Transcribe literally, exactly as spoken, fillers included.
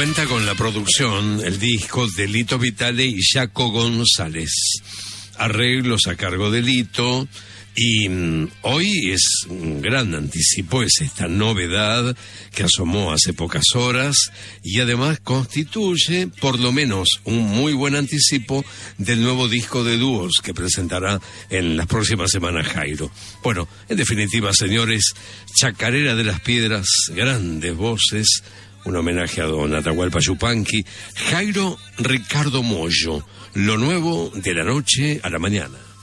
cuenta con la producción, el disco de Lito Vitale y Jaco González. Arreglos a cargo de Lito. Y mm, hoy es un gran anticipo, es esta novedad que asomó hace pocas horas y además constituye por lo menos un muy buen anticipo del nuevo disco de dúos que presentará en las próximas semanas Jairo. Bueno, en definitiva, señores, Chacarera de las Piedras, grandes voces, un homenaje a don Atahualpa Yupanqui, Jairo Ricardo Mollo, lo nuevo de la noche a la mañana.